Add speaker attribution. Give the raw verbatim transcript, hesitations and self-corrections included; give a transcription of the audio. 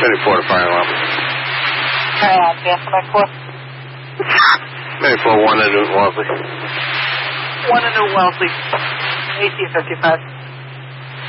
Speaker 1: seventy-four to fire alarm.
Speaker 2: Fire alarm, yeah, somebody four.
Speaker 1: seventy-four one to Newton Wellesley.
Speaker 2: One to Newton Wellesley. eighteen fifty-five.